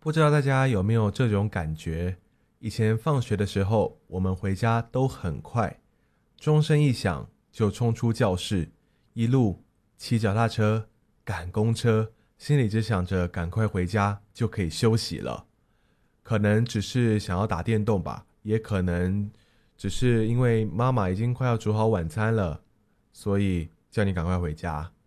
不知道大家有没有这种感觉？以前放学的时候，我们回家都很快，钟声一响就冲出教室，一路骑脚踏车、赶公车，心里只想着赶快回家就可以休息了。可能只是想要打电动吧，也可能只是因为妈妈已经快要煮好晚餐了，所以叫你赶快回家。